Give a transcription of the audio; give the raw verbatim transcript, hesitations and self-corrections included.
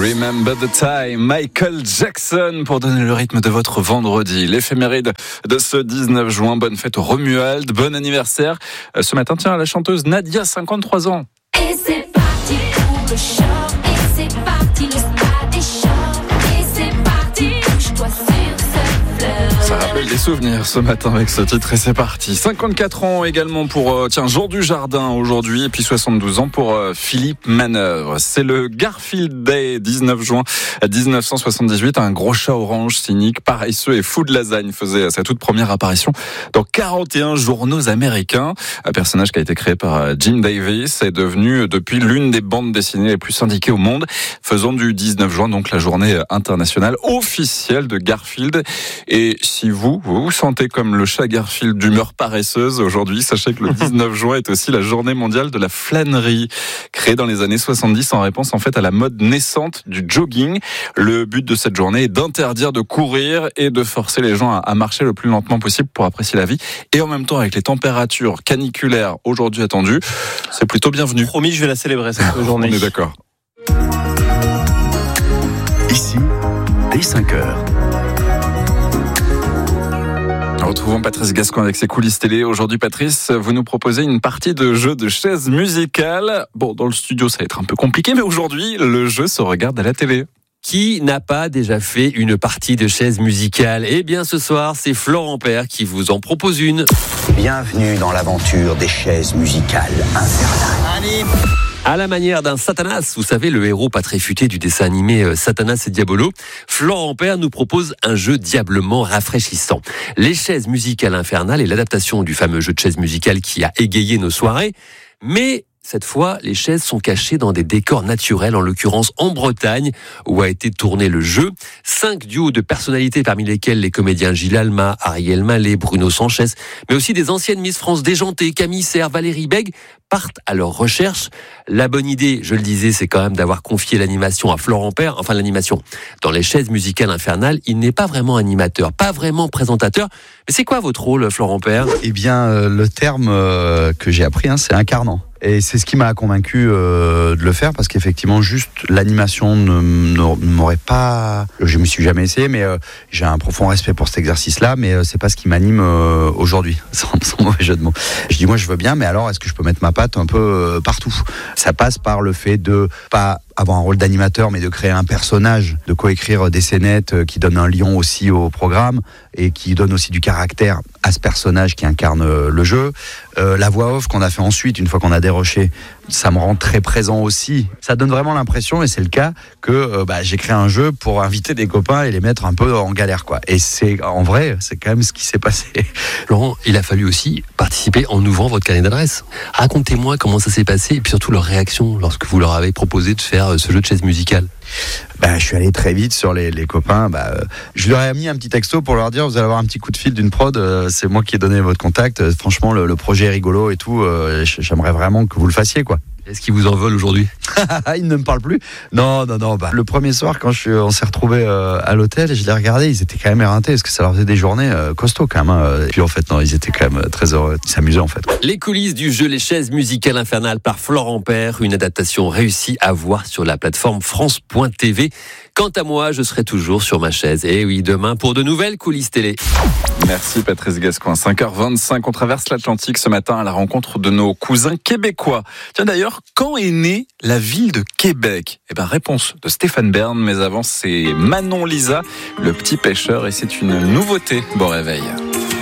Remember the time, Michael Jackson, pour donner le rythme de votre vendredi. L'éphéméride de ce dix-neuf juin. Bonne fête au Romuald, bon anniversaire. Ce matin, tiens, la chanteuse Nadia, cinquante-trois ans. Et c'est parti pour le show, et c'est parti le spa des shows, et c'est parti, bouge-toi sur ce fleur. Ça rappelle des souvenirs ce matin avec ce titre et c'est parti. cinquante-quatre ans également pour euh, tiens Jean Dujardin aujourd'hui et puis soixante-douze ans pour euh, Philippe Manœuvre. C'est le Garfield Day, dix-neuf juin dix-neuf cent soixante-dix-huit. Un gros chat orange cynique, paresseux et fou de lasagne faisait sa toute première apparition dans quarante et un journaux américains. Un personnage qui a été créé par Jim Davis est devenu depuis l'une des bandes dessinées les plus syndiquées au monde, faisant du dix-neuf juin donc la journée internationale officielle de Garfield. Et si vous, vous vous sentez comme le chat Garfield d'humeur paresseuse aujourd'hui, sachez que le dix-neuf juin est aussi la journée mondiale de la flânerie, créée dans les années soixante-dix en réponse en fait à la mode naissante du jogging. Le but de cette journée est d'interdire de courir et de forcer les gens à marcher le plus lentement possible pour apprécier la vie. Et en même temps, avec les températures caniculaires aujourd'hui attendues, c'est plutôt bienvenu. Promis, je vais la célébrer cette journée. On est d'accord. Ici, dès cinq heures. Retrouvons Patrice Gascon avec ses coulisses télé. Aujourd'hui, Patrice, vous nous proposez une partie de jeu de chaises musicales. Bon, dans le studio, ça va être un peu compliqué, mais aujourd'hui, le jeu se regarde à la télé. Qui n'a pas déjà fait une partie de chaises musicales ? Eh bien, ce soir, c'est Florent Père qui vous en propose une. Bienvenue dans l'aventure des chaises musicales infernales. Allez. À la manière d'un Satanas, vous savez, le héros pas très futé du dessin animé Satanas et Diabolo, Florent Père nous propose un jeu diablement rafraîchissant. Les chaises musicales infernales est l'adaptation du fameux jeu de chaises musicales qui a égayé nos soirées, mais cette fois, les chaises sont cachées dans des décors naturels, en l'occurrence en Bretagne, où a été tourné le jeu. Cinq duos de personnalités, parmi lesquels les comédiens Gilles Alma, Ariel Mallet, Bruno Sanchez, mais aussi des anciennes Miss France déjantées, Camille Serre, Valérie Bègue, partent à leur recherche. La bonne idée, je le disais, c'est quand même d'avoir confié l'animation à Florent Père, enfin l'animation. Dans les chaises musicales infernales, il n'est pas vraiment animateur, pas vraiment présentateur. Mais c'est quoi votre rôle, Florent Père ? Eh bien, euh, le terme euh, que j'ai appris, hein, c'est incarnant. Et c'est ce qui m'a convaincu euh, de le faire, parce qu'effectivement, juste l'animation ne, ne m'aurait pas... Je me suis jamais essayé, mais euh, j'ai un profond respect pour cet exercice-là, mais euh, c'est pas ce qui m'anime euh, aujourd'hui, sans, sans mauvais jeu de mots. Je dis, moi, je veux bien, mais alors, est-ce que je peux mettre ma patte un peu euh, partout ? Ça passe par le fait de pas avoir un rôle d'animateur, mais de créer un personnage, de coécrire des scénettes qui donnent un lion aussi au programme et qui donnent aussi du caractère à ce personnage qui incarne le jeu. Euh, la voix off qu'on a fait ensuite, une fois qu'on a déroché, ça me rend très présent aussi. Ça donne vraiment l'impression, et c'est le cas, que euh, bah, j'ai créé un jeu pour inviter des copains et les mettre un peu en galère, quoi. Et c'est, en vrai, c'est quand même ce qui s'est passé. Laurent, il a fallu aussi participer en ouvrant votre carnet d'adresses. Racontez-moi comment ça s'est passé et puis surtout leur réaction lorsque vous leur avez proposé de faire ce jeu de chaises musicales. Bah, je suis allé très vite sur les, les copains. Bah, euh, je leur ai mis un petit texto pour leur dire, vous allez avoir un petit coup de fil d'une prod. Euh, c'est moi qui ai donné votre contact. Euh, franchement, le, le projet est rigolo et tout. Euh, j'aimerais vraiment que vous le fassiez, quoi. Est-ce qu'ils vous en veulent aujourd'hui ? Ils ne me parlent plus. Non, non, non. Bah, le premier soir, quand je suis, on s'est retrouvés euh, à l'hôtel, je les regardais, ils étaient quand même éreintés, parce que ça leur faisait des journées euh, costauds quand même. Hein. Et puis en fait, non, ils étaient quand même très heureux. Ils s'amusaient en fait. Les coulisses du jeu Les chaises musicales infernales par Florent Père, une adaptation réussie à voir sur la plateforme France point T V. Quant à moi, je serai toujours sur ma chaise. Et oui, demain pour de nouvelles coulisses télé. Merci Patrice Gascon. cinq heures vingt-cinq, on traverse l'Atlantique ce matin à la rencontre de nos cousins québécois. Tiens d'ailleurs, quand est née la ville de Québec ? Eh ben réponse de Stéphane Bern, mais avant c'est Manon Lisa, le petit pêcheur, et c'est une nouveauté. Bon réveil.